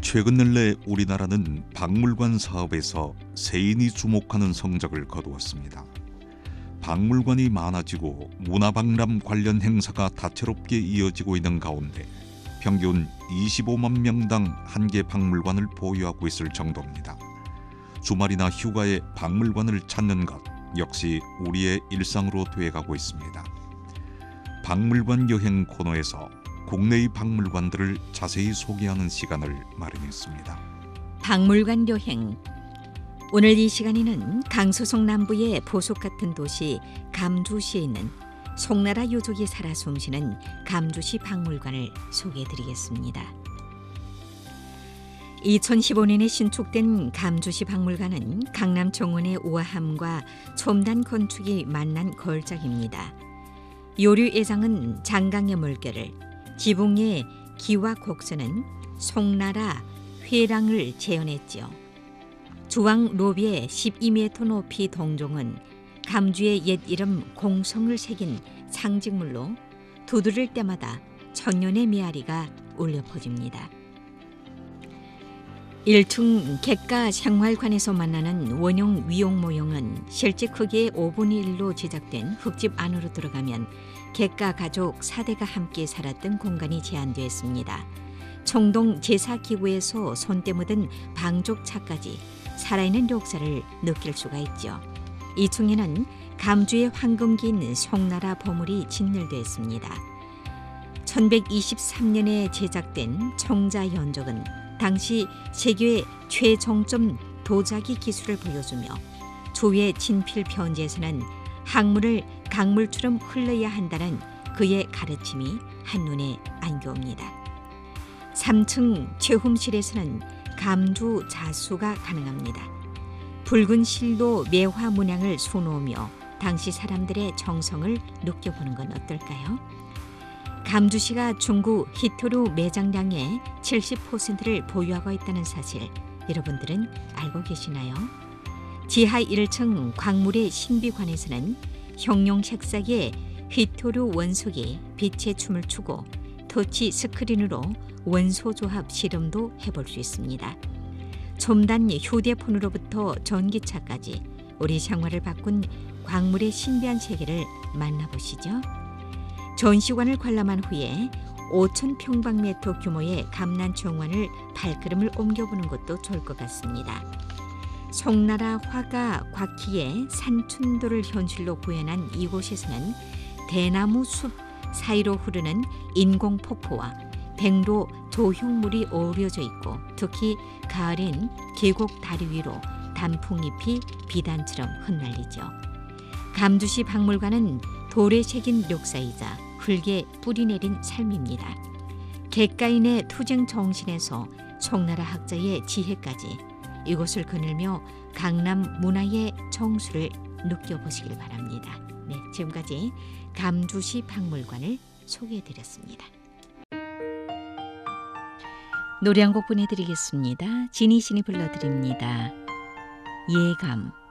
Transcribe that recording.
최근 근래 우리나라는 박물관 사업에서 세인이 주목하는 성적을 거두었습니다. 박물관이 많아지고 문화박람 관련 행사가 다채롭게 이어지고 있는 가운데 평균 25만 명당 한 개 박물관을 보유하고 있을 정도입니다. 주말이나 휴가에 박물관을 찾는 것 역시 우리의 일상으로 되어가고 있습니다. 박물관 여행 코너에서 국내의 박물관들을 자세히 소개하는 시간을 마련했습니다. 박물관 여행. 오늘 이 시간에는 강서성 남부의 보석 같은 도시 감주시에 있는 송나라 유족이 살아 숨쉬는 감주시 박물관을 소개해드리겠습니다. 2015년에 신축된 감주시 박물관은 강남 정원의 우아함과 첨단 건축이 만난 걸작입니다. 요류 예장은 장강의 물결을, 지붕의 기와 곡선은 송나라 회랑을 재현했지요. 주왕 로비의 12m 높이 동종은 감주의 옛 이름 공성을 새긴 상징물로 두드릴 때마다 천년의 메아리가 울려 퍼집니다. 1층 객가 생활관에서 만나는 원형 위용 모형은 실제 크기의 5분의 1로 제작된 흙집 안으로 들어가면 객가 가족 4대가 함께 살았던 공간이 제한되었습니다. 청동 제사기구에서 손때 묻은 방족차까지 살아있는 역사를 느낄 수가 있죠. 2층에는 감주의 황금기인 송나라 보물이 진열되었습니다. 1123년에 제작된 청자연적은 당시 세계의 최정점 도자기 기술을 보여주며 조의 친필 편지에서는 학문을 강물처럼 흘러야 한다는 그의 가르침이 한눈에 안겨옵니다. 3층 최훔실에서는 감주 자수가 가능합니다. 붉은 실로 매화 문양을 수놓으며 당시 사람들의 정성을 느껴보는 건 어떨까요? 감주시가 중구 히토류 매장량의 70%를 보유하고 있다는 사실 여러분들은 알고 계시나요? 지하 1층 광물의 신비관에서는 형용 색상의 히토류 원석이 빛의 춤을 추고 터치 스크린으로 원소 조합 실험도 해볼 수 있습니다. 첨단 휴대폰으로부터 전기차까지 우리 생활을 바꾼 광물의 신비한 세계를 만나보시죠. 전시관을 관람한 후에 5,000평방미터 규모의 감난정원을 발걸음을 옮겨보는 것도 좋을 것 같습니다. 송나라 화가 곽희의 산춘도를 현실로 구현한 이곳에서는 대나무 숲 사이로 흐르는 인공폭포와 백로 조형물이 어우러져 있고 특히 가을엔 계곡 다리 위로 단풍잎이 비단처럼 흩날리죠. 감주시 박물관은 돌에 새긴 역사이자 흙에 뿌리내린 삶입니다. 객가인의 투쟁 정신에서 송나라 학자의 지혜까지 이곳을 거닐며 강남 문화의 정수를 느껴보시길 바랍니다. 네, 지금까지 감주시 박물관을 소개해드렸습니다. 노래 한 곡 보내드리겠습니다. 지니신이 불러드립니다. 예감.